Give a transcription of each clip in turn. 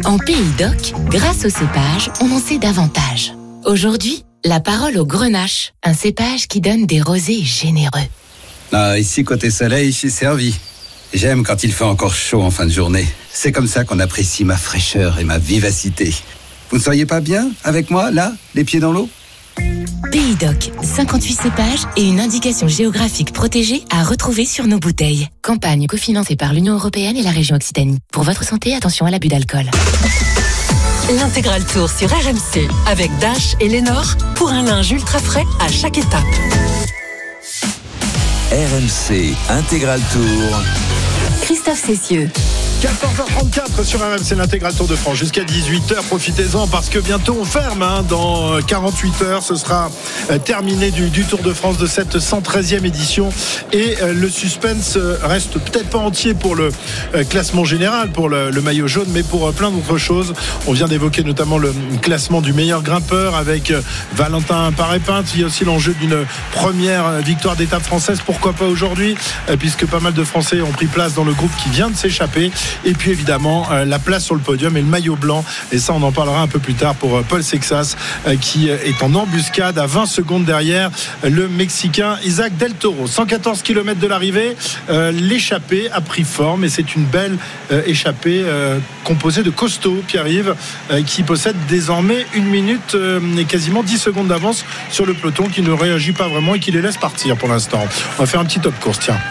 En Pays d'Oc, grâce au cépage, on en sait davantage. Aujourd'hui, la parole au grenache, un cépage qui donne des rosés généreux. Ah, ici, côté soleil, je suis servi. J'aime quand il fait encore chaud en fin de journée. C'est comme ça qu'on apprécie ma fraîcheur et ma vivacité. Vous ne seriez pas bien avec moi, là, les pieds dans l'eau ? Pays d'Oc, 58 cépages et une indication géographique protégée à retrouver sur nos bouteilles. Campagne cofinancée par l'Union européenne et la région Occitanie. Pour votre santé, attention à l'abus d'alcool. L'intégral tour sur RMC avec Dash et Lénore pour un linge ultra frais à chaque étape. RMC Intégral Tour. Christophe Cessieux. 14h34 sur RMC, l'intégral Tour de France jusqu'à 18h. Profitez-en parce que bientôt on ferme. Dans 48 heures, ce sera terminé du Tour de France de cette 113e édition. Et le suspense reste peut-être pas entier pour le classement général, pour le maillot jaune, mais pour plein d'autres choses. On vient d'évoquer notamment le classement du meilleur grimpeur avec Valentin Paré-Peintre. Il y a aussi l'enjeu d'une première victoire d'étape française. Pourquoi pas aujourd'hui, puisque pas mal de Français ont pris place dans le groupe qui vient de s'échapper. Et puis évidemment la place sur le podium et le maillot blanc, et ça on en parlera un peu plus tard pour Paul Sexas qui est en embuscade à 20 secondes derrière le Mexicain Isaac Del Toro. 114 km de l'arrivée, l'échappée a pris forme et c'est une belle échappée composée de costauds, Pierre-Yves, qui possède désormais 1 minute et quasiment 10 secondes d'avance sur le peloton, qui ne réagit pas vraiment et qui les laisse partir pour l'instant. On va faire un petit top course, tiens.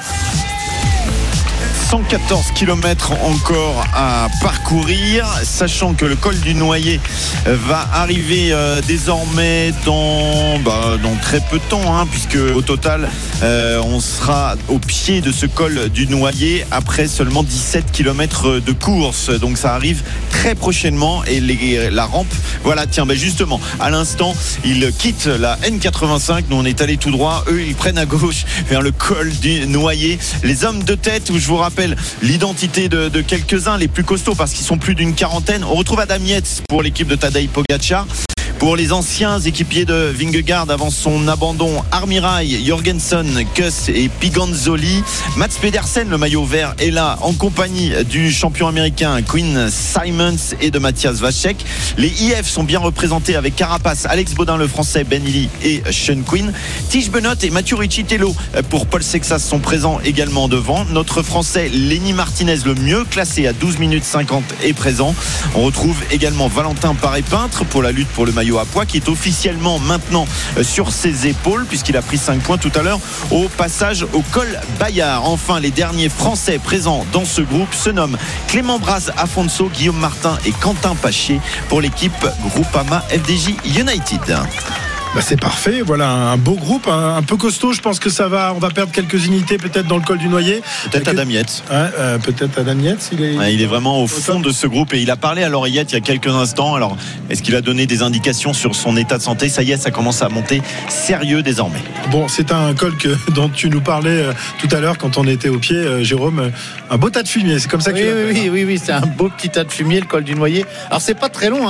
114 km encore à parcourir, sachant que le col du Noyer va arriver désormais dans très peu de temps, puisque au total on sera au pied de ce col du Noyer après seulement 17 km de course, donc ça arrive très prochainement. Et la rampe, voilà, tiens, justement à l'instant ils quittent la N85, nous on est allé tout droit, eux ils prennent à gauche vers le col du Noyer. Les hommes de tête, où je vous rappelle l'identité de quelques-uns, les plus costauds parce qu'ils sont plus d'une quarantaine. On retrouve Adam Yates pour l'équipe de Tadej Pogačar. Pour les anciens équipiers de Vingegaard avant son abandon, Armirail, Jorgensen, Kuss et Piganzoli. Mats Pedersen, le maillot vert, est là en compagnie du champion américain Quinn Simmons et de Matthias Vacek. Les IF sont bien représentés avec Carapace, Alex Baudin le français, Ben Hilly et Sean Quinn. Tige Benoît et Mathieu Riccitello pour Paul Sexas sont présents également devant. Notre français Lenny Martinez, le mieux classé à 12 minutes 50, est présent. On retrouve également Valentin Paré-Peintre pour la lutte pour le maillot à poids, qui est officiellement maintenant sur ses épaules puisqu'il a pris 5 points tout à l'heure au passage au col Bayard. Enfin, les derniers Français présents dans ce groupe se nomment Clément Braz, Afonso, Guillaume Martin et Quentin Paché pour l'équipe Groupama FDJ United. C'est parfait, voilà un beau groupe, un peu costaud. Je pense que on va perdre quelques unités peut-être dans le col du Noyer. Peut-être Adam Yates. Peut-être Adam Yates. Il est vraiment au fond de ce groupe et il a parlé à l'oreillette il y a quelques instants. Alors, est-ce qu'il a donné des indications sur son état de santé ? Ça y est, ça commence à monter sérieux désormais. Bon, c'est un col dont tu nous parlais tout à l'heure quand on était au pied, Jérôme. Un beau tas de fumier, c'est comme ça qu'il l'appelle. Oui, c'est un beau petit tas de fumier, le col du Noyer. Alors, c'est pas très long,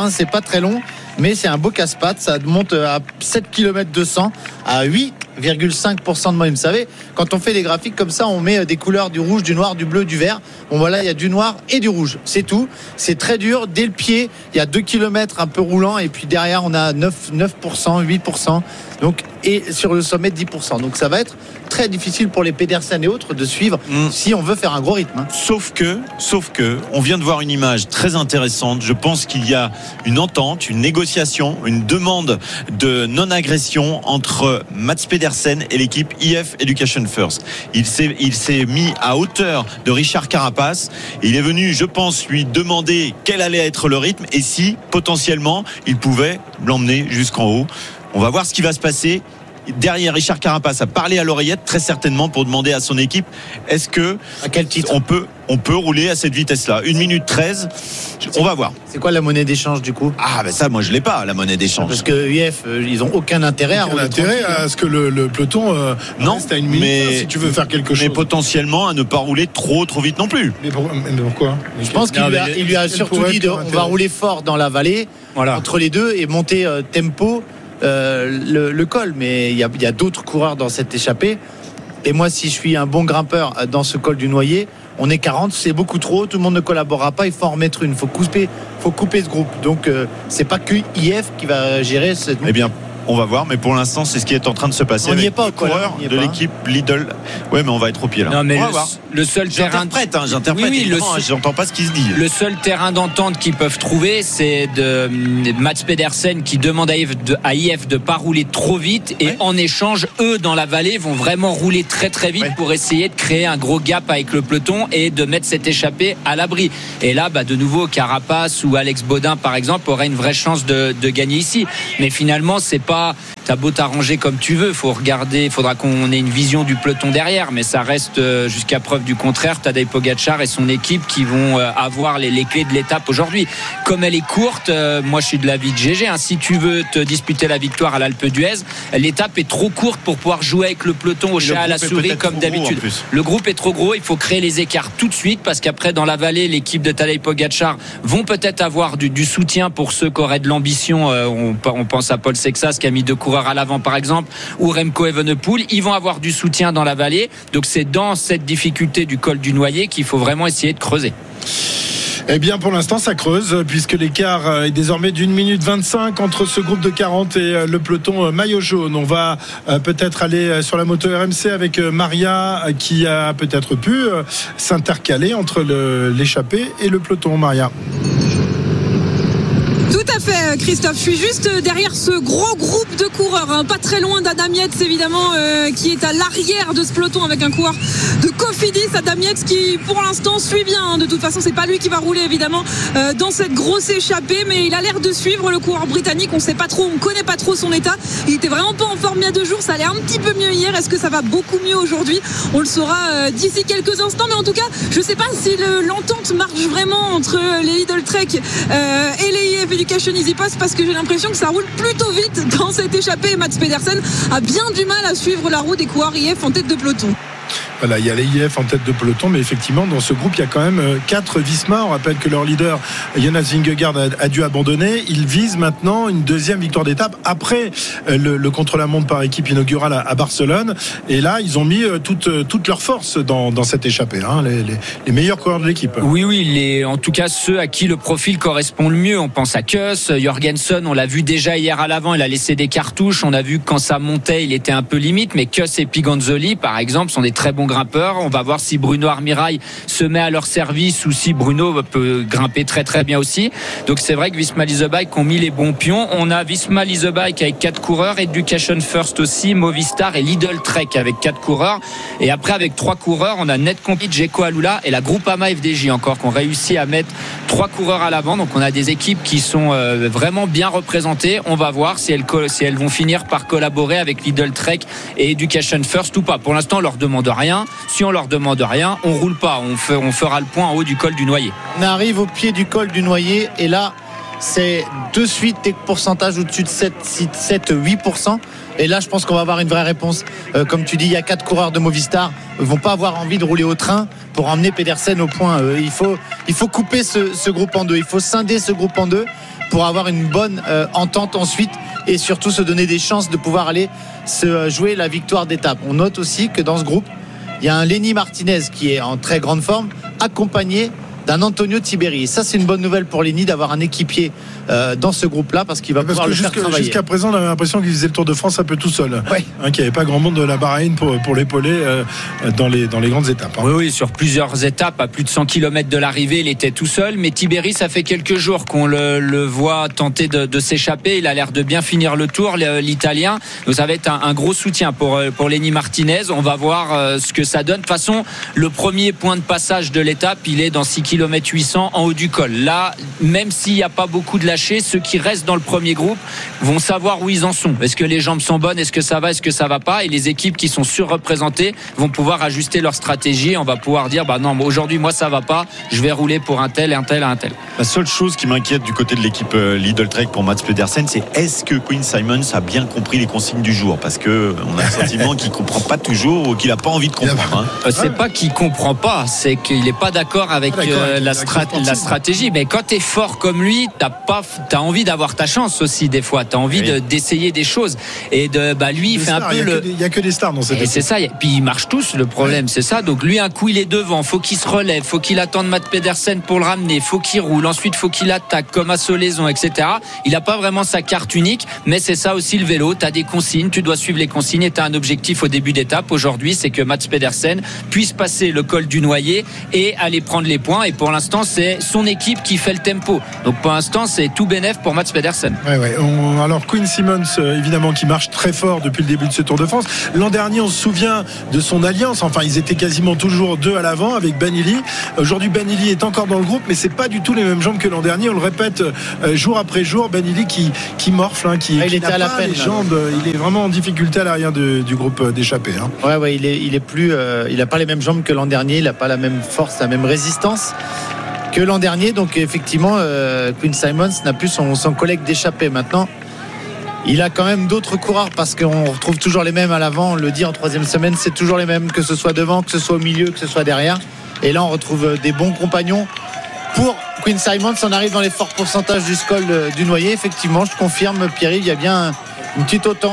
mais c'est un beau casse-pattes. Ça monte à 7 km 200 à 8,5% de moyenne. Vous savez, quand on fait des graphiques comme ça, on met des couleurs du rouge, du noir, du bleu, du vert. Bon, voilà, il y a du noir et du rouge. C'est tout. C'est très dur. Dès le pied, il y a 2 km un peu roulant. Et puis derrière, on a 9%, 8%. Donc, et sur le sommet, 10%. Donc, ça va être très difficile pour les Pedersen et autres de suivre si on veut faire un gros rythme. Sauf que, on vient de voir une image très intéressante. Je pense qu'il y a une entente, une négociation, une demande de non-agression entre Mats Pedersen et l'équipe IF Education First. Il s'est mis à hauteur de Richard Carapace. Il est venu, je pense, lui demander quel allait être le rythme et si, potentiellement, il pouvait l'emmener jusqu'en haut. On va voir ce qui va se passer. Derrière, Richard Carapace a parlé à l'oreillette très certainement pour demander à son équipe est-ce que à quel titre on peut rouler à cette vitesse-là. 1 minute 13, on va voir. C'est quoi la monnaie d'échange du coup ? Ça, moi je l'ai pas, la monnaie d'échange. Parce que UF, ils ont aucun intérêt à ce que le peloton reste à 1 minute si tu veux faire quelque chose. Mais potentiellement à ne pas rouler trop vite non plus. Mais pourquoi ? Je pense qu'il lui a surtout dit on va rouler fort dans la vallée, entre les deux et monter tempo. Le col, mais il y a d'autres coureurs dans cette échappée. Et moi, si je suis un bon grimpeur dans ce col du Noyer, on est 40, c'est beaucoup trop, tout le monde ne collaborera pas, il faut en remettre une, faut couper ce groupe. Donc c'est pas que IF qui va gérer cette. Eh bien, on va voir, mais pour l'instant, c'est ce qui est en train de se passer. On n'y avec est pas, le coureur de l'équipe Lidl. Ouais, mais on va être au pied là. Non, mais on va voir. Le seul terrain. J'interprète. Oui, j'entends pas ce qui se dit. Le seul terrain d'entente qu'ils peuvent trouver, c'est de Mats Pedersen qui demande à IF de pas rouler trop vite et en échange, eux dans la vallée vont vraiment rouler très très vite pour essayer de créer un gros gap avec le peloton et de mettre cette échappée à l'abri. Et là, de nouveau, Carapace ou Alex Baudin par exemple auraient une vraie chance de gagner ici. Mais finalement, c'est pas. T'as beau t'arranger comme tu veux, faut regarder, faudra qu'on ait une vision du peloton derrière, mais ça reste jusqu'à preuve du contraire. Tadej Pogačar et son équipe qui vont avoir les clés de l'étape aujourd'hui. Comme elle est courte, moi je suis de l'avis de GG. Si tu veux te disputer la victoire à l'Alpe d'Huez, l'étape est trop courte pour pouvoir jouer avec le peloton au chat à la souris comme d'habitude. Le groupe est trop gros, il faut créer les écarts tout de suite parce qu'après dans la vallée, l'équipe de Tadej Pogačar vont peut-être avoir du soutien pour ceux qui auraient de l'ambition. On pense à Paul Sexas qui a mis 2 coureurs à l'avant par exemple, ou Remco Evenepoel. Ils vont avoir du soutien dans la vallée, donc c'est dans cette difficulté du col du Noyer qu'il faut vraiment essayer de creuser. Eh bien, pour l'instant, ça creuse, puisque l'écart est désormais d'1 minute 25 entre ce groupe de 40 et le peloton maillot jaune. On va peut-être aller sur la moto RMC avec Maria, qui a peut-être pu s'intercaler entre l'échappée et le peloton. Maria. Tout à fait, Christophe. Je suis juste derrière ce gros groupe de coureurs, pas très loin d'Adam Yates évidemment, qui est à l'arrière de ce peloton avec un coureur de Cofidis. Adam Yates qui pour l'instant suit bien. De toute façon, c'est pas lui qui va rouler évidemment dans cette grosse échappée, mais il a l'air de suivre le coureur britannique. On sait pas trop, on connaît pas trop son état. Il était vraiment pas en forme il y a 2 jours. Ça allait un petit peu mieux hier. Est-ce que ça va beaucoup mieux aujourd'hui? On le saura d'ici quelques instants. Mais en tout cas, je sais pas si l'entente marche vraiment entre les Lidl Trek et les IF Education Easy Post, parce que j'ai l'impression que ça roule plutôt vite dans cette échappée. Mats Pedersen a bien du mal à suivre la roue des coureurs IF en tête de peloton. Voilà, il y a les IF en tête de peloton, mais effectivement, dans ce groupe, il y a quand même 4 Visma. On rappelle que leur leader, Jonas Vingegaard, a dû abandonner. Ils visent maintenant une deuxième victoire d'étape après le contre-la-montre par équipe inaugurale à Barcelone. Et là, ils ont mis toute leur force dans cette échappée, les meilleurs coureurs de l'équipe. Oui, en tout cas, ceux à qui le profil correspond le mieux. On pense à Kuss, Jorgensen, on l'a vu déjà hier à l'avant, il a laissé des cartouches. On a vu que quand ça montait, il était un peu limite, mais Kuss et Piganzoli, par exemple, sont des très bons grimpeurs. On va voir si Bruno Armirail se met à leur service ou si Bruno peut grimper très très bien aussi. Donc c'est vrai que Visma Lease a Bike ont mis les bons pions. On a Visma Lease a Bike avec 4 coureurs, Education First aussi, Movistar et Lidl Trek avec 4 coureurs. Et après avec 3 coureurs, on a Netcompete, Jeko Alula et la Groupama FDJ encore qui ont réussi à mettre 3 coureurs à l'avant. Donc on a des équipes qui sont vraiment bien représentées. On va voir si elles vont finir par collaborer avec Lidl Trek et Education First ou pas. Pour l'instant, on leur demande rien. Si on leur demande rien, on roule pas. On fera le point en haut du col du Noyer. On arrive au pied du col du Noyer et là, c'est de suite des pourcentages au-dessus de 7-8%. Et là, je pense qu'on va avoir une vraie réponse. Comme tu dis, il y a 4 coureurs de Movistar. Ils vont pas avoir envie de rouler au train pour emmener Pedersen au point. Il faut couper ce groupe en deux. Il faut scinder ce groupe en deux pour avoir une bonne entente ensuite et surtout se donner des chances de pouvoir aller se jouer la victoire d'étape. On note aussi que dans ce groupe, il y a un Lenny Martinez qui est en très grande forme, accompagné d'un Antonio Tiberi. Et ça, c'est une bonne nouvelle pour Lenny d'avoir un équipier dans ce groupe-là parce qu'il va pouvoir le faire travailler. Jusqu'à présent, on avait l'impression qu'il faisait le Tour de France un peu tout seul. Oui. Qu'il n'y avait pas grand monde de la Bahreïn pour l'épauler dans les grandes étapes. Oui, sur plusieurs étapes, à plus de 100 km de l'arrivée, il était tout seul. Mais Tiberi, ça fait quelques jours qu'on le voit tenter de s'échapper. Il a l'air de bien finir le Tour, l'Italien. Donc ça va être un gros soutien pour Lenny Martinez. On va voir ce que ça donne. De toute façon, le premier point de passage de l'étape, il est dans 6 km 800 en haut du col. Là, même s'il n'y a pas beaucoup de lâcher, ceux qui restent dans le premier groupe vont savoir où ils en sont. Est-ce que les jambes sont bonnes? Est-ce que ça va? Est-ce que ça va pas? Et les équipes qui sont surreprésentées vont pouvoir ajuster leur stratégie. On va pouvoir dire, non, aujourd'hui, moi, ça va pas. Je vais rouler pour un tel, un tel, un tel. La seule chose qui m'inquiète du côté de l'équipe Lidl Trek pour Mats Pedersen, c'est est-ce que Quinn Simmons a bien compris les consignes du jour? Parce que on a le sentiment qu'il comprend pas toujours ou qu'il a pas envie de comprendre. C'est pas qu'il comprend pas, c'est qu'il est pas d'accord avec la stratégie. Mais quand t'es fort comme lui, t'as envie d'avoir ta chance aussi des fois. T'as envie d'essayer des choses. Et lui, il fait un peu il y a que des stars dans cette équipe. C'est ça. Puis ils marchent tous. Le problème, c'est ça. Donc lui, un coup, il est devant. Faut qu'il se relève. Faut qu'il attende Mads Pedersen pour le ramener. Faut qu'il roule. Ensuite, faut qu'il attaque comme à Solaison, etc. Il a pas vraiment sa carte unique, mais c'est ça aussi le vélo. T'as des consignes. Tu dois suivre les consignes. Et t'as un objectif au début d'étape. Aujourd'hui, c'est que Mads Pedersen puisse passer le col du Noyer et aller prendre les points. Et pour l'instant, c'est son équipe qui fait le tempo. Donc pour l'instant, c'est tout bénef pour Mads Pedersen. Alors Quinn Simmons, évidemment, qui marche très fort depuis le début de ce Tour de France. L'an dernier, on se souvient de son alliance. Enfin, ils étaient quasiment toujours deux à l'avant avec Ben Illy. Aujourd'hui, Ben Illy est encore dans le groupe, mais c'est pas du tout les mêmes jambes que l'an dernier. On le répète jour après jour. Ben Illy qui morfle, il était à la peine. Les jambes, il est vraiment en difficulté à l'arrière du groupe d'échappée. Il est plus, il a pas les mêmes jambes que l'an dernier. Il a pas la même force, la même résistance que l'an dernier. Donc effectivement, Quinn Simmons n'a plus son collègue d'échappée maintenant. Il a quand même d'autres coureurs parce qu'on retrouve toujours les mêmes à l'avant. On le dit en troisième semaine, c'est toujours les mêmes, que ce soit devant, que ce soit au milieu, que ce soit derrière. Et là, on retrouve des bons compagnons pour Quinn Simmons. On arrive dans les forts pourcentages du col du Noyer. Effectivement, je confirme, Pierre-Yves, il y a bien une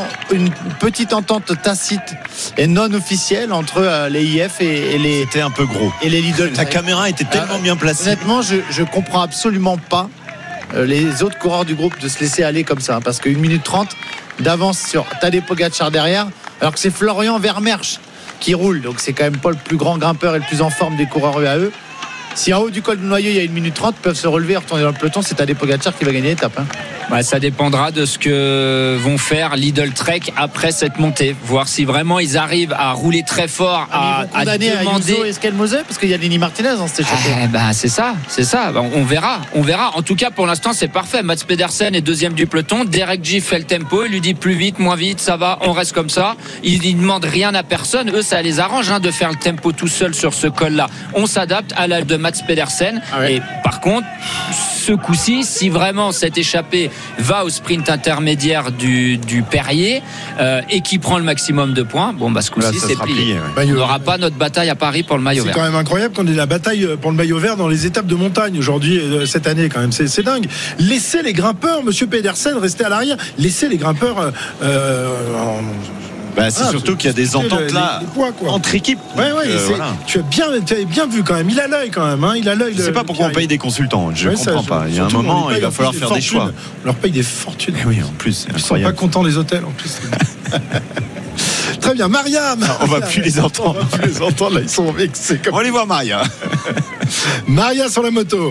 petite entente tacite et non officielle entre les IF et les. C'était un peu gros. Et les Lidl. La caméra était tellement bien placée. Honnêtement, je comprends absolument pas les autres coureurs du groupe de se laisser aller comme ça, parce que 1 minute 30 d'avance sur Tadej Pogačar derrière, alors que c'est Florian Vermeersch qui roule, donc c'est quand même pas le plus grand grimpeur et le plus en forme des coureurs UAE. Si en haut du col du Noyer il y a 1 minute 30, ils peuvent se relever et retourner dans le peloton. C'est Tadej Pogačar qui va gagner l'étape. Ça dépendra de ce que vont faire Lidl Trek après cette montée. Voir si vraiment ils arrivent à rouler très fort, à demander. Ayuso et Skelmose, parce qu'il y a Lenny Martinez dans cette échappée. C'est ça. On verra. En tout cas, pour l'instant, c'est parfait. Mads Pedersen est deuxième du peloton. Derek G fait le tempo. Il lui dit plus vite, moins vite, ça va. On reste comme ça. Il ne demande rien à personne. Eux, ça les arrange de faire le tempo tout seul sur ce col-là. On s'adapte à l'âge de Mads Pedersen. Et par contre, ce coup-ci, si vraiment cette échappée va au sprint intermédiaire du Perrier et qui prend le maximum de points, ce coup-ci c'est plié. On n'aura pas notre bataille à Paris pour le maillot vert. C'est quand même incroyable qu'on ait la bataille pour le maillot vert dans les étapes de montagne aujourd'hui, cette année quand même, c'est dingue. Laissez les grimpeurs, monsieur Pedersen, rester à l'arrière, laissez les grimpeurs c'est surtout qu'il y a des ententes là entre équipes. Tu avais bien vu quand même. Il a l'œil quand même. Il a l'œil. Je ne sais pas pourquoi on paye des consultants. Je ne comprends pas. Il y a un moment, il va falloir faire des choix. On leur paye des fortunes. Oui, en plus. Ils ne sont pas contents les hôtels en plus. Très bien, Mariam. On va plus les entendre. Là, ils sont vexés. On va aller voir Maria. Maria sur la moto.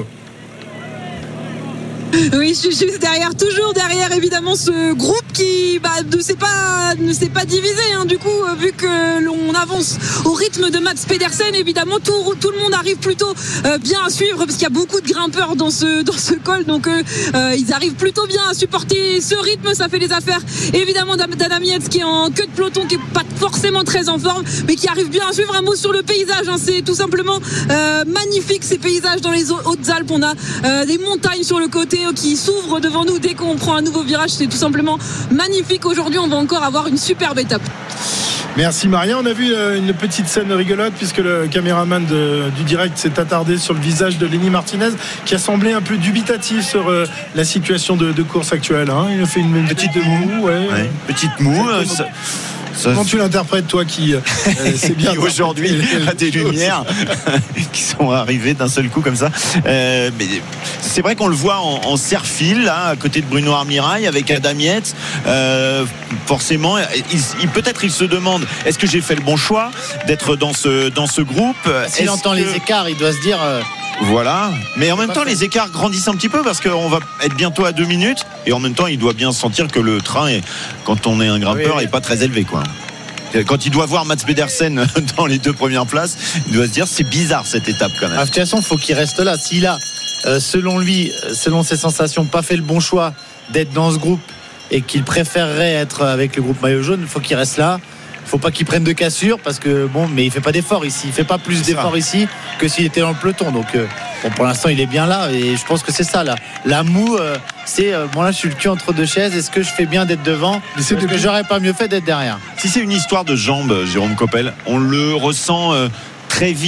Oui, je suis juste toujours derrière évidemment ce groupe qui ne s'est pas divisé du coup, vu que l'on avance au rythme de Mads Pedersen, évidemment tout le monde arrive plutôt bien à suivre, parce qu'il y a beaucoup de grimpeurs dans ce col, donc ils arrivent plutôt bien à supporter ce rythme. Ça fait les affaires évidemment d'Adam Yates qui est en queue de peloton, qui est pas forcément très en forme, mais qui arrive bien à suivre. Un mot sur le paysage, c'est tout simplement magnifique, ces paysages dans les Hautes-Alpes. On a des montagnes sur le côté qui s'ouvrent devant nous dès qu'on prend un nouveau virage. C'est tout simplement magnifique. Aujourd'hui, on va encore avoir une superbe étape. Merci Maria. On a vu une petite scène rigolote, puisque le caméraman du direct s'est attardé sur le visage de Lenny Martinez, qui a semblé un peu dubitatif sur la situation de course actuelle. Il a fait une petite moue. Petite moue. Comment tu l'interprètes, toi qui c'est bien aujourd'hui à des lumières qui sont arrivées d'un seul coup comme ça, mais c'est vrai qu'on le voit en serre-file là, à côté de Bruno Armirail avec Adam Yates. Forcément, peut-être il se demande, est-ce que j'ai fait le bon choix d'être dans ce groupe? S'il entend les écarts, il doit se dire voilà, mais en même temps les écarts grandissent un petit peu, parce qu'on va être bientôt à 2 minutes, et en même temps il doit bien sentir que le train quand on est un grimpeur, est pas très élevé quoi. Quand il doit voir Mads Pedersen dans les 2 premières places, il doit se dire c'est bizarre cette étape quand même. De toute façon, il faut qu'il reste là. S'il a, selon lui, selon ses sensations, pas fait le bon choix d'être dans ce groupe et qu'il préférerait être avec le groupe maillot jaune, il faut qu'il reste là. Il ne faut pas qu'il prenne de cassure, parce que mais il fait pas d'efforts ici. Il fait pas plus d'efforts ici que s'il était dans le peloton. Donc pour l'instant il est bien là, et je pense que c'est ça là. La moue, c'est là je suis le cul entre 2 chaises. Est-ce que je fais bien d'être devant? Est-ce que j'aurais pas mieux fait d'être derrière? Si c'est une histoire de jambes, Jérôme Coppel, on le ressent très vite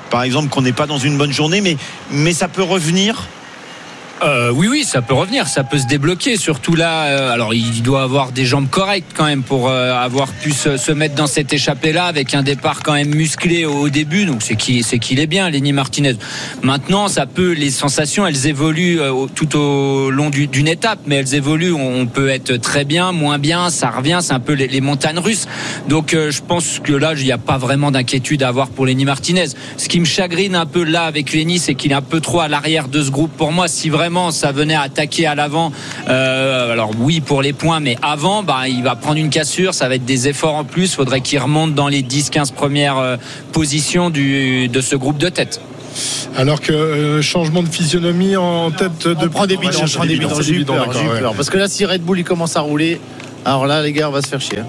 par exemple, qu'on n'est pas dans une bonne journée, mais ça peut revenir. Oui, ça peut revenir, ça peut se débloquer. Surtout là, alors il doit avoir des jambes correctes quand même pour avoir pu se mettre dans cette échappée-là avec un départ quand même musclé au début. Donc c'est qu'il est bien, Lenny Martinez. Maintenant, les sensations, elles évoluent tout au long d'une étape, mais elles évoluent. On peut être très bien, moins bien, ça revient. C'est un peu les montagnes russes. Donc je pense que là, il n'y a pas vraiment d'inquiétude à avoir pour Lenny Martinez. Ce qui me chagrine un peu là avec Lenny, c'est qu'il est un peu trop à l'arrière de ce groupe. Pour moi, si vraiment ça venait à attaquer à l'avant, alors oui pour les points, mais avant il va prendre une cassure, ça va être des efforts en plus, faudrait qu'il remonte dans les 10-15 premières positions de ce groupe de tête. Alors que changement de physionomie en tête de... On prend des bidons, j'ai eu peur. Parce que là, si Red Bull il commence à rouler, alors là les gars, on va se faire chier.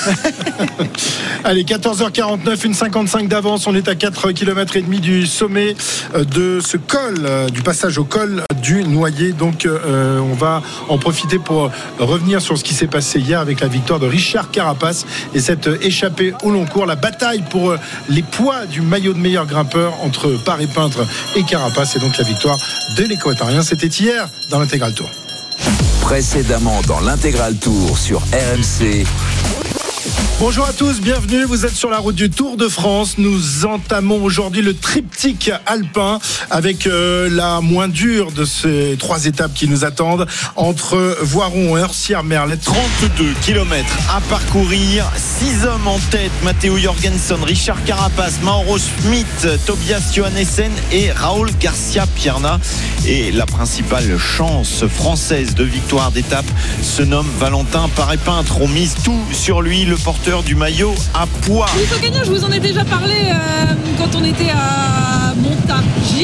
Allez, 14h49, une 55 d'avance. On est à 4 km et demi du sommet de ce col, du passage au col du Noyer. Donc on va en profiter pour revenir sur ce qui s'est passé hier avec la victoire de Richard Carapace et cette échappée au long cours. La bataille pour les poids du maillot de meilleur grimpeur entre Paré-Peintre et Carapace, et donc la victoire de l'Équatorien. C'était hier dans l'Intégral Tour. Précédemment dans l'Intégral Tour sur RMC. Bonjour à tous, bienvenue, vous êtes sur la route du Tour de France. Nous entamons aujourd'hui le triptyque alpin avec la moins dure de ces 3 étapes qui nous attendent entre Voiron et Orsières-Merlet. 32 km à parcourir, 6 hommes en tête: Matteo Jorgensen, Richard Carapace, Mauro Schmidt, Tobias Johannessen et Raúl Garcia Pierna. Et la principale chance française de victoire d'étape se nomme Valentin Paré-Peintre. On mise tout sur lui, le porteur du maillot à poids. Philippe Gagnon, je vous en ai déjà parlé quand on était à Montargis.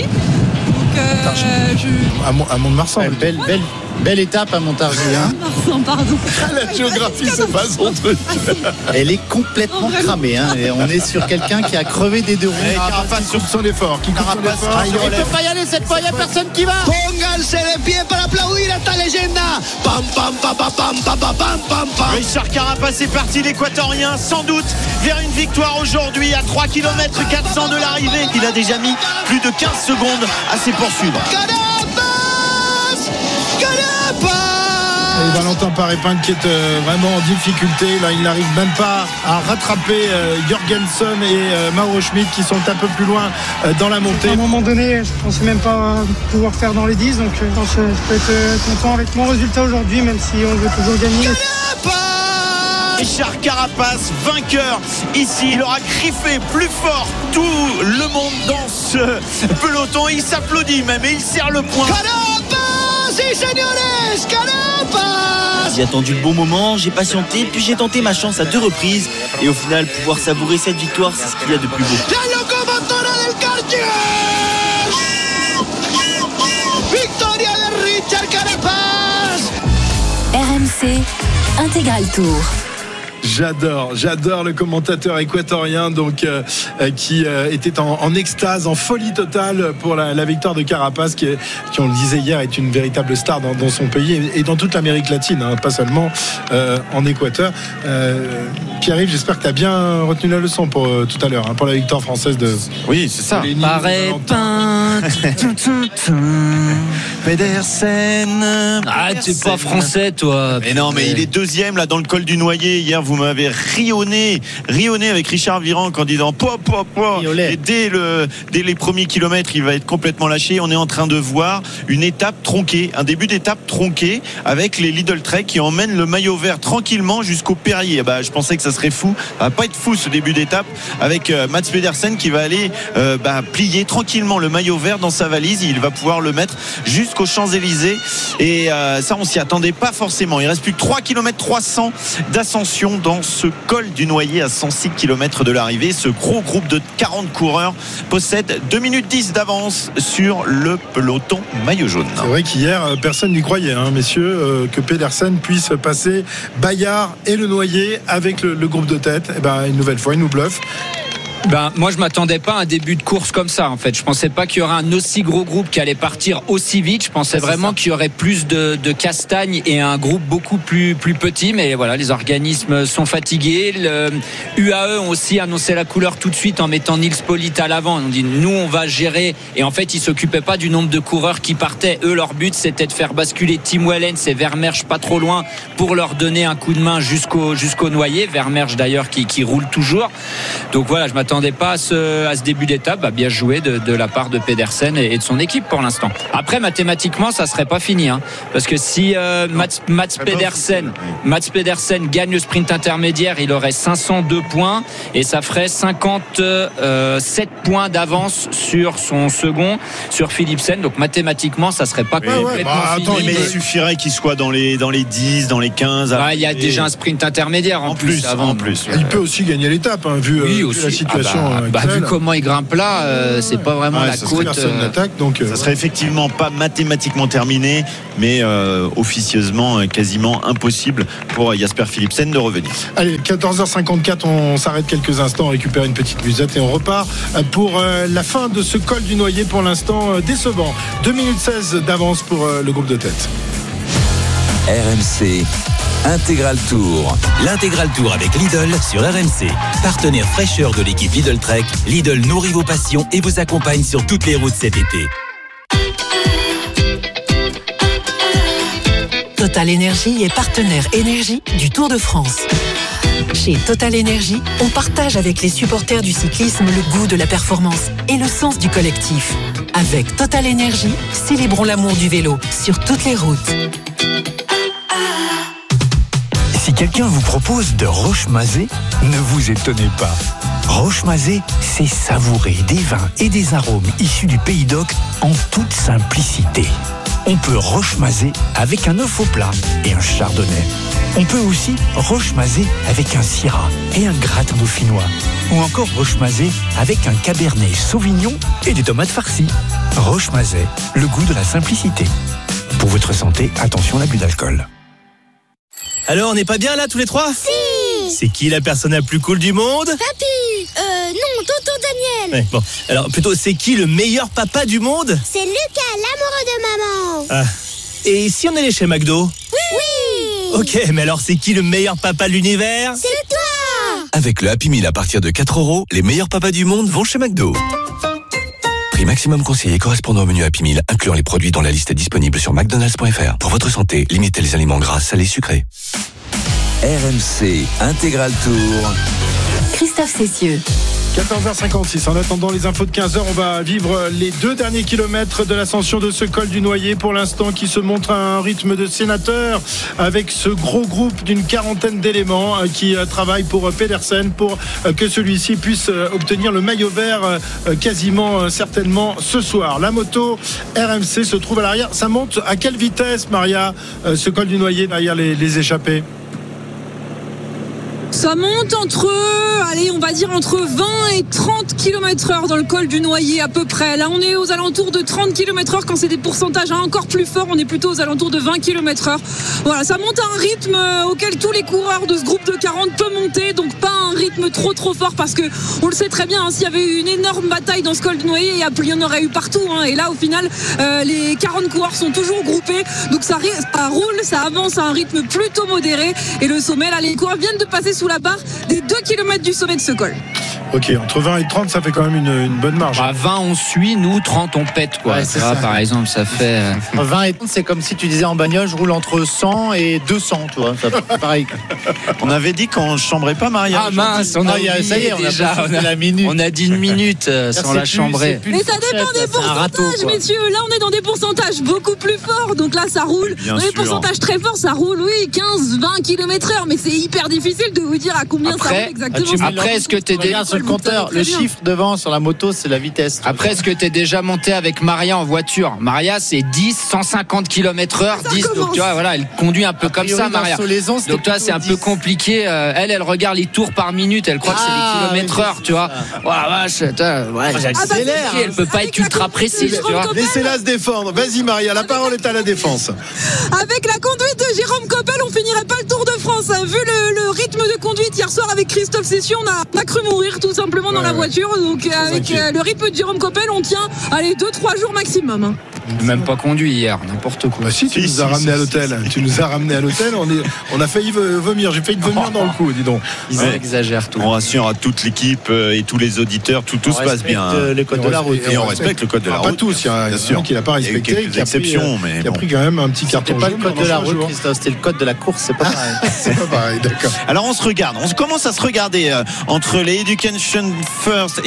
À Mont-de-Marsan. Belle étape à Montargis. Marsan, pardon. La géographie, c'est pas son truc. Elle est complètement cramée. Et on est sur quelqu'un qui a crevé des 2 roues. Carapace qui coupe son effort. Il ne peut pas y aller cette fois, il n'y a personne qui va. Pónganse de pie para aplaudir a esta leyenda. Pam, pam, pam, pam, pam, pam, pam, pam, pam. Richard Carapace est parti, l'Équatorien, sans doute vers une victoire aujourd'hui à 3 km 400 de l'arrivée. Il a déjà mis plus de 15 secondes à ses poursuivre. Et Valentin Paré-Peintre qui est vraiment en difficulté. Là, il n'arrive même pas à rattraper Jorgensen et Mauro Schmidt qui sont un peu plus loin dans la montée. À un moment donné, je pensais même pas pouvoir faire dans les 10, donc je pense que je peux être content avec mon résultat aujourd'hui, même si on veut toujours gagner. Richard Carapace, vainqueur ici. Il aura griffé plus fort tout le monde dans ce peloton. Il s'applaudit même et il serre le poing. J'ai attendu le bon moment, j'ai patienté, puis j'ai tenté ma chance à 2 reprises. Et au final, pouvoir savourer cette victoire, c'est ce qu'il y a de plus beau. La locomotora del Cartier! Victoria de Richard Carapace! RMC Intégral Tour. J'adore le commentateur équatorien donc qui était en extase, en folie totale pour la victoire de Carapace qui on le disait hier est une véritable star dans son pays et dans toute l'Amérique latine, pas seulement en Équateur. Pierre-Yves, j'espère que tu as bien retenu la leçon pour tout à l'heure, pour la victoire française de... Oui, c'est ça. Paré-Peintre. Pedersen. Ah, tu es pas français, toi. Mais non, mais il est 2e là dans le col du Noyer. Hier, vous m'avez rionné avec Richard Virenque en disant et dès les premiers kilomètres, il va être complètement lâché. On est en train de voir une étape tronquée, un début d'étape tronqué avec les Lidl Trek qui emmènent le maillot vert tranquillement jusqu'au Perrier. Je pensais que ça serait fou. Ça va pas être fou ce début d'étape avec Mats Pedersen qui va aller plier tranquillement le maillot vert dans sa valise. Il va pouvoir le mettre jusqu'aux Champs-Élysées et ça on s'y attendait pas forcément. Il reste plus que 3 km 300 d'ascension dans ce col du Noyer à 106 km de l'arrivée. Ce gros groupe de 40 coureurs possède 2 minutes 10 d'avance sur le peloton maillot jaune. C'est vrai qu'hier personne n'y croyait, messieurs, que Pedersen puisse passer Bayard et le Noyer avec le groupe de tête. Une nouvelle fois il nous bluffe. Moi je m'attendais pas à un début de course comme ça en fait. Je pensais pas qu'il y aurait un aussi gros groupe qui allait partir aussi vite. Je pensais vraiment qu'il y aurait plus de castagne et un groupe beaucoup plus petit. Mais voilà, les organismes sont fatigués. Le UAE ont aussi annoncé la couleur tout de suite en mettant Nils Politt à l'avant. On dit nous on va gérer, et en fait ils s'occupaient pas du nombre de coureurs qui partaient. Eux leur but c'était de faire basculer Tim Wellens et Vermeersch pas trop loin pour leur donner un coup de main jusqu'au noyer. Vermeersch d'ailleurs qui roule toujours. Donc voilà, je m'attendais pas à ce début d'étape. Bien joué de la part de Pedersen et de son équipe pour l'instant. Après mathématiquement ça serait pas fini parce que si Mats Pedersen gagne le sprint intermédiaire, il aurait 502 points et ça ferait 57 points d'avance sur son second, sur Philipsen. Donc mathématiquement ça serait pas complètement fini. Mais il suffirait qu'il soit dans les 10, dans les 15. Il y a déjà un sprint intermédiaire en plus. Il peut aussi gagner l'étape vu la situation. Vu comment il grimpe là, c'est pas vraiment la côte. Personne n'attaque, donc ça serait effectivement pas mathématiquement terminé, mais officieusement quasiment impossible pour Jasper Philipsen de revenir. Allez, 14h54, on s'arrête quelques instants, on récupère une petite musette et on repart pour la fin de ce col du Noyer. Pour l'instant décevant, 2 minutes 16 d'avance pour le groupe de tête. RMC Intégral Tour. L'Intégral Tour avec Lidl sur RMC. Partenaire fraîcheur de l'équipe Lidl Trek, Lidl nourrit vos passions et vous accompagne sur toutes les routes cet été. Total Énergie est partenaire énergie du Tour de France. Chez Total Énergie, on partage avec les supporters du cyclisme le goût de la performance et le sens du collectif. Avec Total Énergie, célébrons l'amour du vélo sur toutes les routes. Si quelqu'un vous propose de Roche-Mazé, ne vous étonnez pas. Roche-Mazé, c'est savourer des vins et des arômes issus du Pays d'Oc en toute simplicité. On peut Roche-Mazé avec un œuf au plat et un chardonnay. On peut aussi Roche-Mazé avec un syrah et un gratin dauphinois. Ou encore Roche-Mazé avec un cabernet sauvignon et des tomates farcies. Roche-Mazé, le goût de la simplicité. Pour votre santé, attention à l'abus d'alcool. Alors, on n'est pas bien là tous les trois ? Si. C'est qui la personne la plus cool du monde ? Papy. Non, tonton Daniel. Ouais, bon, alors plutôt c'est qui le meilleur papa du monde ? C'est Lucas, l'amoureux de maman. Ah. Et si on allait chez McDo ? Oui. Ok, mais alors c'est qui le meilleur papa de l'univers ? C'est toi. Avec le Happy Meal à partir de 4 €, les meilleurs papas du monde vont chez McDo. Prix maximum conseillé correspondant au menu Happy Meal, incluant les produits dont la liste est disponible sur mcdonalds.fr. Pour votre santé, limitez les aliments gras, salés, sucrés. RMC Intégral Tour. Christophe Cessieux. 14h56. En attendant les infos de 15h, on va vivre les 2 derniers kilomètres de l'ascension de ce col du Noyer, pour l'instant qui se montre à un rythme de sénateur, avec ce gros groupe d'une 40aine d'éléments qui travaillent pour Pedersen pour que celui-ci puisse obtenir le maillot vert quasiment certainement ce soir. La moto RMC se trouve à l'arrière. Ça monte à quelle vitesse, Maria, ce col du Noyer derrière les échappés ? Ça monte entre 20 et 30 km/h dans le col du Noyer à peu près. Là, on est aux alentours de 30 km/h. Quand c'est des pourcentages encore plus forts, on est plutôt aux alentours de 20 km/h. Voilà, ça monte à un rythme auquel tous les coureurs de ce groupe de 40 peuvent monter. Donc pas un rythme trop fort, parce que on le sait très bien, s'il y avait eu une énorme bataille dans ce col du Noyer, il y en aurait eu partout. Et là, au final, les 40 coureurs sont toujours groupés. Donc ça roule, ça avance à un rythme plutôt modéré. Et le sommet, là, les coureurs viennent de passer sous la barre des 2 km du sommet de ce col. Ok, entre 20 et 30, ça fait quand même une bonne marge. 20 on suit, nous 30 on pète quoi. Ouais, c'est ça. Par exemple, ça fait 20 et 30, c'est comme si tu disais en bagnole, je roule entre 100 et 200, tu vois, ça, pareil. On avait dit qu'on ne chambrait pas Maria. Ah mince, on a ça y est, on a dit une minute sans la chambrer. Mais ça dépend des pourcentages, messieurs. Là, on est dans des pourcentages beaucoup plus forts. Donc là, ça roule. Dans les pourcentages très forts, ça roule, oui, 15-20 km/h. Mais c'est hyper difficile de vous dire à combien ça roule exactement. Après, est-ce que t'es le compteur, le chiffre devant sur la moto, c'est la vitesse. Après, est-ce que t'es déjà monté avec Maria en voiture ? Maria, c'est 10, 150 km/h, 10. Donc tu vois, voilà, elle conduit un peu comme ça, Maria. Donc toi, c'est un peu compliqué. Elle regarde les tours par minute. Elle croit que c'est les kilomètres/heure, tu vois. Vache, j'accélère. Elle peut pas être ultra précise, tu vois. Laissez-la se défendre. Vas-y, Maria, la parole est à la défense. Avec la conduite de Jérôme Coppel, on finirait pas le Tour de France. Vu le rythme de conduite hier soir avec Christophe Cessieux, on a cru mourir tout tout simplement dans la voiture. Donc avec le rythme de Jérôme Coppel, on tient 2-3 jours maximum. Même pas conduit hier, n'importe quoi. Bah si, tu nous as ramené à l'hôtel. Tu nous as ramené à l'hôtel. On a failli vomir. J'ai failli vomir dans le coup, dis donc. Ils exagèrent tout. On rassure à toute l'équipe et tous les auditeurs, tout se passe bien. Le code de la route. Et on respecte le code de la route. Pas tous, il y a un qui n'a pas respecté. Il y a quelques exceptions, mais qui a pris quand même un petit carton. C'était pas le code de la route, Christophe, c'était le code de la course, c'est pas pareil. C'est pas pareil, d'accord. Alors on se regarde, on commence à se regarder entre les Education First,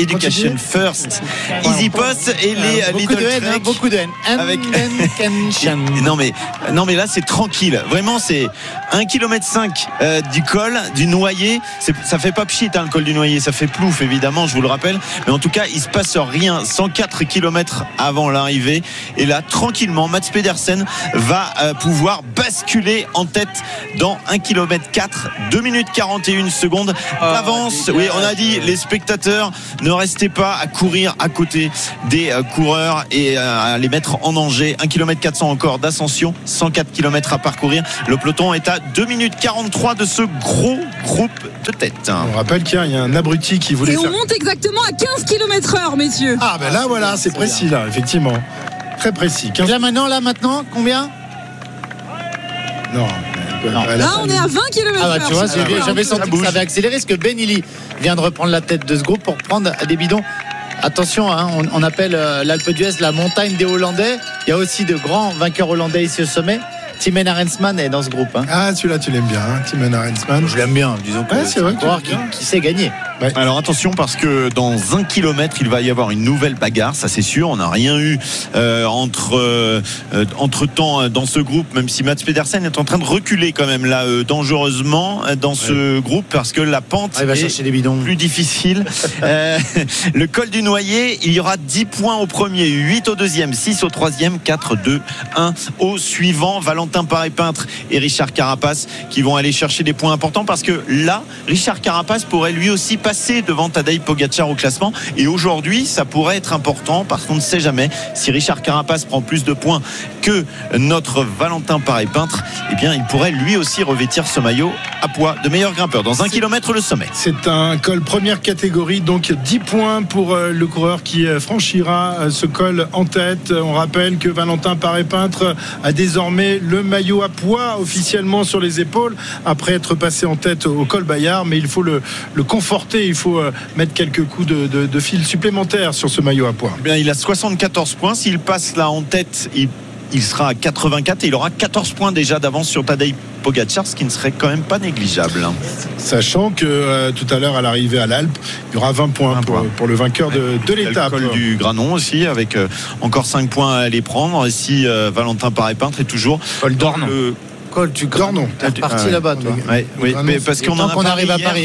Easy Post et les beaucoup de haine, beaucoup de haine. Avec non mais là c'est tranquille. Vraiment c'est 1,5 km du col du Noyer. Ça fait pas pchit le col du Noyer, ça fait plouf évidemment, je vous le rappelle. Mais en tout cas il se passe rien. 104 km avant l'arrivée. Et là tranquillement Mats Pedersen va pouvoir basculer en tête dans 1 km 4, 2 minutes 41 secondes d'avance. Oui, on a dit les spectateurs, ne restez pas à courir à côté des coureurs et à les mettre en danger. 1 km 400 encore d'ascension, 104 km à parcourir. Le peloton est à 2 minutes 43 de ce gros groupe de tête. On rappelle qu'il y a un abruti qui voulait on monte exactement à 15 km/h, messieurs. Ah ben là voilà, c'est précis là, effectivement. Très précis. 15... Là maintenant, combien? Non. Là, on est à 20 km/h. Ah bah tu vois, j'avais senti que ça avait accéléré, parce que Ben Illy vient de reprendre la tête de ce groupe pour prendre des bidons. Attention, on appelle l'Alpe d'Huez la montagne des Hollandais. Il y a aussi de grands vainqueurs hollandais ici au sommet. Timen Arensman est dans ce groupe. Ah, celui-là, tu l'aimes bien, Timen Arensman. Je l'aime bien, disons que c'est vrai qui sait gagner. Ouais. Alors attention, parce que dans 1 kilomètre il va y avoir une nouvelle bagarre, ça c'est sûr. On n'a rien eu entre temps dans ce groupe, même si Mats Pedersen est en train de reculer quand même là dangereusement dans ce groupe, parce que la pente il va chercher des bidons. Plus difficile. Le col du Noyer, il y aura 10 points au premier, 8 au deuxième, 6 au troisième, 4, 2, 1 au suivant. Valentin Paré-Peintre et Richard Carapace qui vont aller chercher des points importants, parce que là Richard Carapace pourrait lui aussi passer devant Tadej Pogačar au classement, et aujourd'hui ça pourrait être important parce qu'on ne sait jamais si Richard Carapace prend plus de points que notre Valentin Paré-Peintre, eh bien il pourrait lui aussi revêtir ce maillot à poids de meilleur grimpeur dans 1 km le sommet. C'est un col première catégorie, donc 10 points pour le coureur qui franchira ce col en tête. On rappelle que Valentin Paré-Peintre a désormais le maillot à poids officiellement sur les épaules après être passé en tête au col Bayard, mais il faut le conforter, il faut mettre quelques coups de fil supplémentaires sur ce maillot à poids. Eh bien, il a 74 points, s'il passe là en tête, il sera à 84 et il aura 14 points déjà d'avance sur Tadej Pogačar, ce qui ne serait quand même pas négligeable. Sachant que tout à l'heure à l'arrivée à l'Alpe, il y aura 20 points pour le vainqueur de l'étape. Le col du Granon aussi, avec encore 5 points à aller prendre. Et si Valentin Paré-Peintre est toujours col d'Ornon. Col du Granon. T'es parti là-bas, toi. Oui, mais parce qu'on arrive à Paris.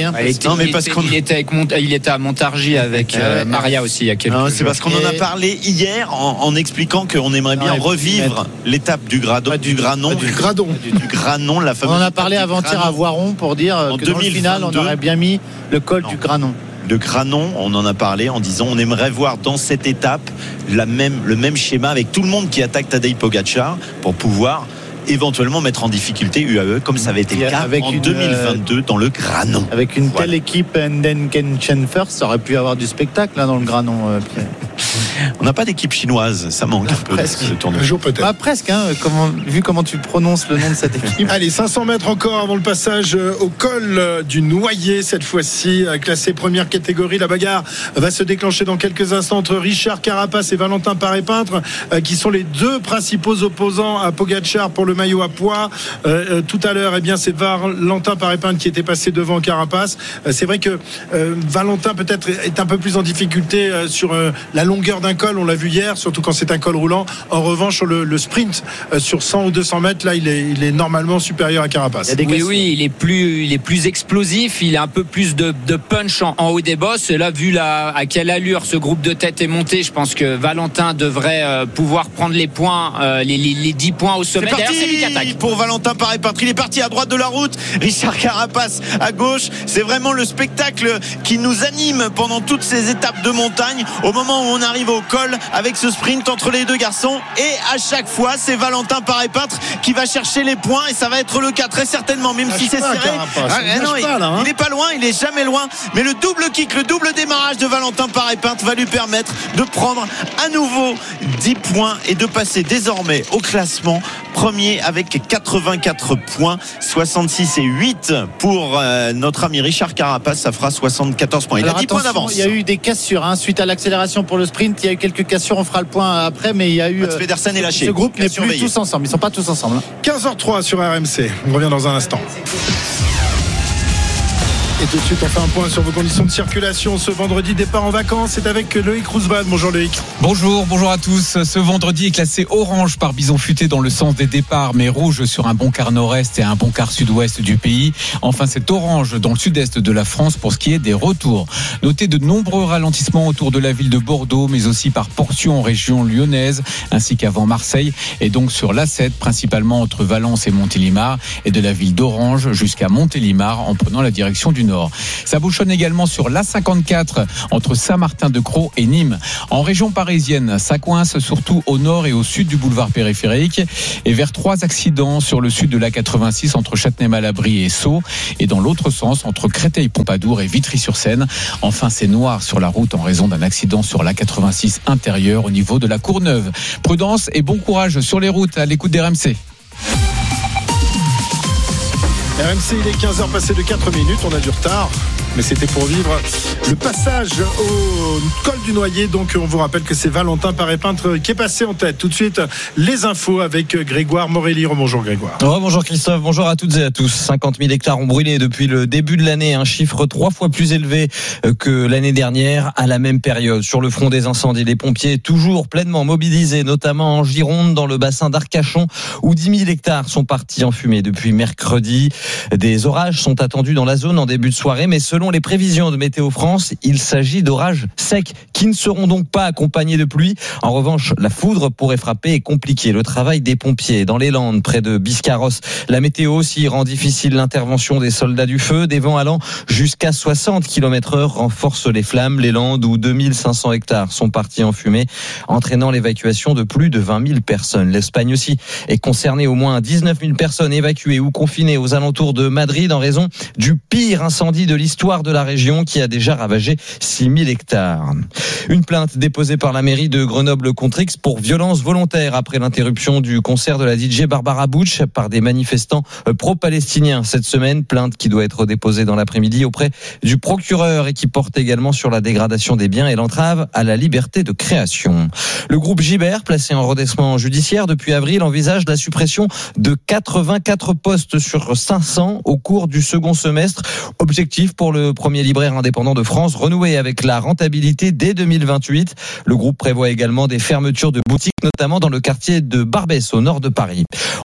Il était à Montargis avec Maria aussi il y a quelques jours. C'est parce qu'on en a parlé hier en expliquant qu'on aimerait bien revivre l'étape du Granon. Du Granon, la fameuse. On en a parlé avant-hier à Voiron pour dire que dans le final, on aurait bien mis le col du Granon. De Granon, on en a parlé en disant on aimerait voir dans cette étape le même schéma avec tout le monde qui attaque Tadej Pogačar pour pouvoir éventuellement mettre en difficulté UAE comme ça avait été le cas en 2022 dans le Granon. Avec une telle équipe Endenkenchen First, ça aurait pu avoir du spectacle là dans le Granon, Pierre. On n'a pas d'équipe chinoise, ça manque un peu. Un jour peut-être. Pas presque, vu comment tu prononces le nom de cette équipe. Allez, 500 mètres encore avant le passage au col du Noyer, cette fois-ci classé première catégorie. La bagarre va se déclencher dans quelques instants entre Richard Carapace et Valentin Paré-Peintre, qui sont les deux principaux opposants à Pogačar pour le maillot à poids. Tout à l'heure, c'est Valentin Paré-Peintre qui était passé devant Carapace. C'est vrai que Valentin peut-être est un peu plus en difficulté sur la longueur d'un col, on l'a vu hier, surtout quand c'est un col roulant. En revanche, sur le sprint sur 100 ou 200 mètres, là il est normalement supérieur à Carapace. Oui, il est plus explosif, il a un peu plus de punch en haut des bosses. Et là, vu à quelle allure ce groupe de tête est monté, je pense que Valentin devrait pouvoir prendre les points, les 10 points au sommet. C'est parti pour Valentin Paré-Peintre. Il est parti à droite de la route, Richard Carapace à gauche. C'est vraiment le spectacle qui nous anime pendant toutes ces étapes de montagne. Au moment où on arrive au col avec ce sprint entre les deux garçons. Et à chaque fois, c'est Valentin Paré-Peintre qui va chercher les points, et ça va être le cas très certainement, même si c'est serré. Il n'est pas loin, il est jamais loin. Mais le double kick, le double démarrage de Valentin Paré-Peintre va lui permettre de prendre à nouveau 10 points et de passer désormais au classement premier avec 84 points, 66 et 8 pour notre ami Richard Carapace. Ça fera 74 points. Il a 10 points d'avance. Il y a eu des cassures suite à l'accélération pour le sprint. Il y a eu quelques cassures, on fera le point après, mais il y a eu Mats Pedersen est lâché. Ce groupe n'est plus tous ensemble, ils ne sont pas tous ensemble. 15h03 sur RMC. On revient dans un instant. Et tout de suite, on fait un point sur vos conditions de circulation. Ce vendredi, départ en vacances, c'est avec Loïc Roosevelt. Bonjour Loïc. Bonjour à tous. Ce vendredi est classé orange par Bison Futé dans le sens des départs, mais rouge sur un bon quart nord-est et un bon quart sud-ouest du pays. Enfin, c'est orange dans le sud-est de la France pour ce qui est des retours. Notez de nombreux ralentissements autour de la ville de Bordeaux, mais aussi par portions en région lyonnaise, ainsi qu'avant Marseille, et donc sur l'A7, principalement entre Valence et Montélimar, et de la ville d'Orange jusqu'à Montélimar en prenant la direction du nord. Ça bouchonne également sur l'A54 entre Saint-Martin-de-Crau et Nîmes. En région parisienne, ça coince surtout au nord et au sud du boulevard périphérique, et vers 3 accidents sur le sud de l'A86 entre Châtenay-Malabry et Sceaux, et dans l'autre sens entre Créteil-Pompadour et Vitry-sur-Seine. Enfin, c'est noir sur la route en raison d'un accident sur l'A86 intérieur au niveau de la Courneuve. Prudence et bon courage sur les routes à l'écoute d'RMC. RMC, il est 15h passé de 4 minutes, on a du retard, mais c'était pour vivre le passage au col du Noyer. Donc on vous rappelle que c'est Valentin Paré-Peintre qui est passé en tête. Tout de suite, les infos avec Grégoire Morelli. Bonjour Grégoire. Bonjour Christophe, bonjour à toutes et à tous. 50 000 hectares ont brûlé depuis le début de l'année, un chiffre 3 fois plus élevé que l'année dernière à la même période. Sur le front des incendies, les pompiers toujours pleinement mobilisés, notamment en Gironde, dans le bassin d'Arcachon, où 10 000 hectares sont partis en fumée depuis mercredi. Des orages sont attendus dans la zone en début de soirée, mais selon les prévisions de Météo France, il s'agit d'orages secs qui ne seront donc pas accompagnés de pluie. En revanche, la foudre pourrait frapper et compliquer le travail des pompiers. Dans les Landes, près de Biscarrosse, la météo aussi rend difficile l'intervention des soldats du feu. Des vents allant jusqu'à 60 km/h renforcent les flammes. Les Landes, où 2500 hectares sont partis en fumée, entraînant l'évacuation de plus de 20 000 personnes. L'Espagne aussi est concernée, au moins 19 000 personnes évacuées ou confinées aux alentours de Madrid en raison du pire incendie de l'histoire de la région qui a déjà ravagé 6 000 hectares. Une plainte déposée par la mairie de Grenoble contre X pour violence volontaire après l'interruption du concert de la DJ Barbara Butch par des manifestants pro-palestiniens cette semaine. Plainte qui doit être déposée dans l'après-midi auprès du procureur et qui porte également sur la dégradation des biens et l'entrave à la liberté de création. Le groupe Gibert, placé en redressement judiciaire depuis avril, envisage la suppression de 84 postes sur 500 au cours du second semestre. Objectif pour le premier libraire indépendant de France, renouer avec la rentabilité dès 2028. Le groupe prévoit également des fermetures de boutiques, notamment dans le quartier de Barbès, au nord de Paris.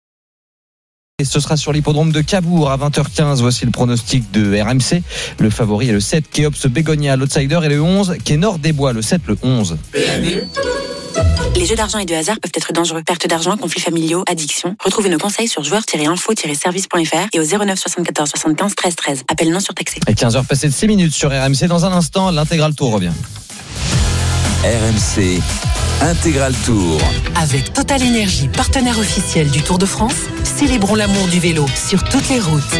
Et ce sera sur l'hippodrome de Cabourg à 20h15. Voici le pronostic de RMC. Le favori est le 7, Kéops Bégonia, l'outsider, et le 11, Kénor des Bois, le 7, le 11. Les jeux d'argent et de hasard peuvent être dangereux. Perte d'argent, conflits familiaux, addiction. Retrouvez nos conseils sur joueurs-info-service.fr et au 09 74 75 13 13. Appel non surtaxé. À 15h passées de 6 minutes sur RMC. Dans un instant, l'intégral tour revient. RMC Intégral Tour. Avec Total Énergie, partenaire officiel du Tour de France, célébrons l'amour du vélo sur toutes les routes.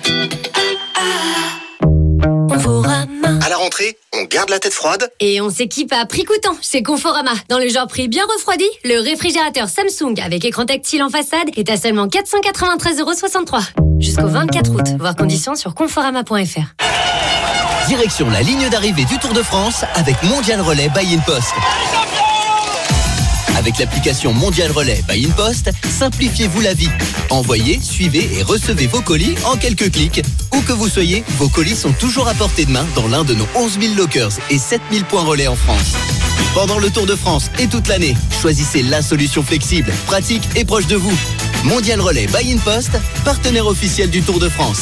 À la rentrée, on garde la tête froide et on s'équipe à prix coûtant chez Conforama. Dans le genre prix bien refroidi, le réfrigérateur Samsung avec écran tactile en façade est à seulement 493,63 €. Jusqu'au 24 août. Voir conditions sur conforama.fr. Direction la ligne d'arrivée du Tour de France avec Mondial Relais by InPost. Avec l'application Mondial Relais by InPost, simplifiez-vous la vie. Envoyez, suivez et recevez vos colis en quelques clics. Où que vous soyez, vos colis sont toujours à portée de main dans l'un de nos 11 000 lockers et 7 000 points relais en France. Pendant le Tour de France et toute l'année, choisissez la solution flexible, pratique et proche de vous. Mondial Relais by InPost, partenaire officiel du Tour de France.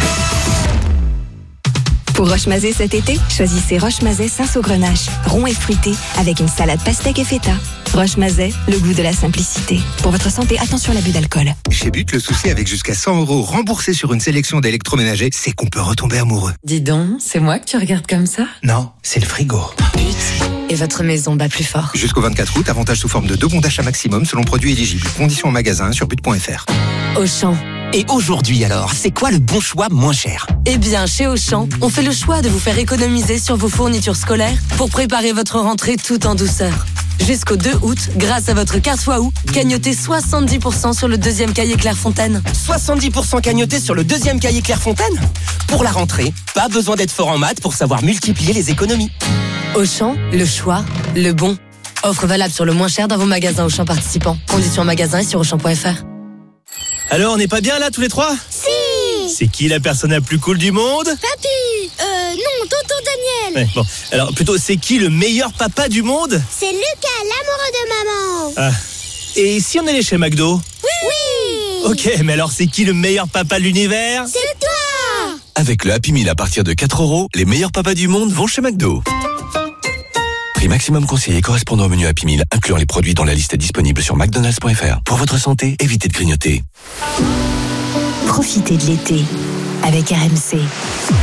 Pour Roche-Mazet cet été, choisissez Roche-Mazet Saint-Saugrenache, rond et fruité, avec une salade pastèque et feta. Roche-Mazet, le goût de la simplicité. Pour votre santé, attention à l'abus d'alcool. Chez But, le souci avec jusqu'à 100 € remboursés sur une sélection d'électroménagers, c'est qu'on peut retomber amoureux. Dis donc, c'est moi que tu regardes comme ça ? Non, c'est le frigo. But. et votre maison bat plus fort. Jusqu'au 24 août, avantage sous forme de 2 bons d'achat maximum selon produit éligible. Conditions en magasin sur but.fr. Auchan. Et aujourd'hui alors, c'est quoi le bon choix moins cher? Eh bien, chez Auchan, on fait le choix de vous faire économiser sur vos fournitures scolaires pour préparer votre rentrée tout en douceur. Jusqu'au 2 août, grâce à votre carte Waouh, gagnotez 70% sur le deuxième cahier Clairefontaine. 70% cagnoté sur le deuxième cahier Clairefontaine? Pour la rentrée, pas besoin d'être fort en maths pour savoir multiplier les économies. Auchan, le choix, le bon. Offre valable sur le moins cher dans vos magasins Auchan participants. Conditions en magasin et sur Auchan.fr. Alors, on n'est pas bien là tous les trois? Si. C'est qui la personne la plus cool du monde? Papy. Non, tonton Daniel. Ouais, bon, alors plutôt c'est qui le meilleur papa du monde? C'est Lucas, l'amoureux de maman. Ah. Et si on allait chez McDo? Oui. Ok, mais alors c'est qui le meilleur papa de l'univers? C'est toi. Avec le Happy Meal à partir de 4 €, les meilleurs papas du monde vont chez McDo. Prix maximum conseillé correspondant au menu Happy Meal, incluant les produits dans la liste disponible sur McDonald's.fr. Pour votre santé, évitez de grignoter. Profitez de l'été avec RMC.